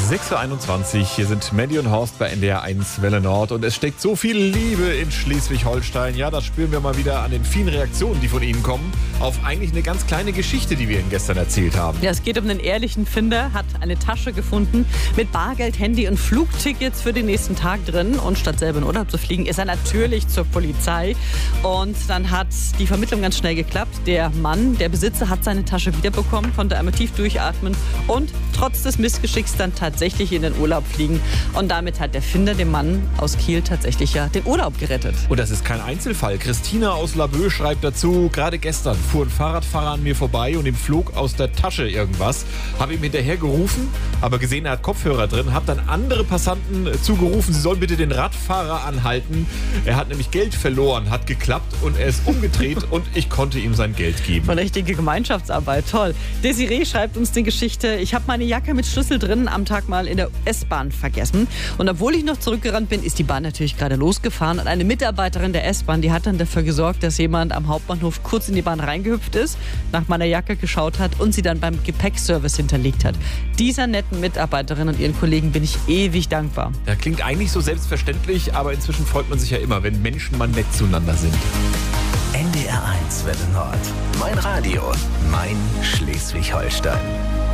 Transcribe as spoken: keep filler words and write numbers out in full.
sechs Uhr einundzwanzig, hier sind Mandy und Horst bei N D R eins Welle Nord und es steckt so viel Liebe in Schleswig-Holstein. Ja, das spüren wir mal wieder an den vielen Reaktionen, die von Ihnen kommen, auf eigentlich eine ganz kleine Geschichte, die wir Ihnen gestern erzählt haben. Ja, es geht um einen ehrlichen Finder, hat eine Tasche gefunden mit Bargeld, Handy und Flugtickets für den nächsten Tag drin. Und statt selber in Urlaub zu fliegen, ist er natürlich zur Polizei. Und dann hat die Vermittlung ganz schnell geklappt. Der Mann, der Besitzer, hat seine Tasche wiederbekommen, konnte einmal tief durchatmen und trotz des Missgeschicks dann tatsächlich in den Urlaub fliegen. Und damit hat der Finder dem Mann aus Kiel tatsächlich ja den Urlaub gerettet. Und das ist kein Einzelfall. Christina aus Laboe schreibt dazu, gerade gestern fuhr ein Fahrradfahrer an mir vorbei und ihm flog aus der Tasche irgendwas. Habe ihm hinterher gerufen, aber gesehen, er hat Kopfhörer drin, hat dann andere Passanten zugerufen, sie sollen bitte den Radfahrer anhalten. Er hat nämlich Geld verloren, hat geklappt und er ist umgedreht und ich konnte ihm sein Geld geben. Eine richtige Gemeinschaftsarbeit, toll. Desiree schreibt uns die Geschichte, ich habe meine Jacke mit Schlüssel drin am Tag mal in der S-Bahn vergessen. Und obwohl ich noch zurückgerannt bin, ist die Bahn natürlich gerade losgefahren. Und eine Mitarbeiterin der S-Bahn, die hat dann dafür gesorgt, dass jemand am Hauptbahnhof kurz in die Bahn reingehüpft ist, nach meiner Jacke geschaut hat und sie dann beim Gepäckservice hinterlegt hat. Dieser netten Mitarbeiterin und ihren Kollegen bin ich ewig dankbar. Ja, klingt eigentlich so selbstverständlich, aber inzwischen freut man sich ja immer, wenn Menschen mal nett zueinander sind. N D R eins Welle Nord. Mein Radio, mein Schleswig-Holstein.